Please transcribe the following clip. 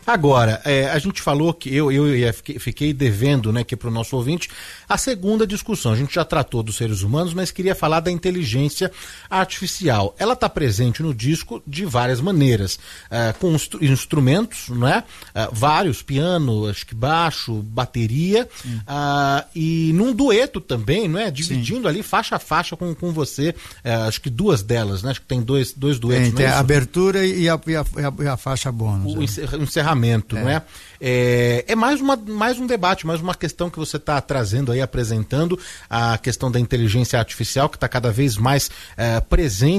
Agora, a gente falou que eu fiquei devendo, né, aqui para o nosso ouvinte, a segunda discussão. A gente já tratou dos seres humanos, mas queria falar da inteligência artificial. Ela está presente no disco de várias maneiras, com instrumentos, né, vários, piano, acho que baixo, bateria, e num dueto também, não é? Dividindo ali faixa a faixa com você, acho que duas delas, né? Acho que tem dois duetos. Tem a abertura e a faixa bônus. O encerramento, não é? É mais um debate, mais uma questão que você está trazendo aí, apresentando, a questão da inteligência artificial, que está cada vez mais presente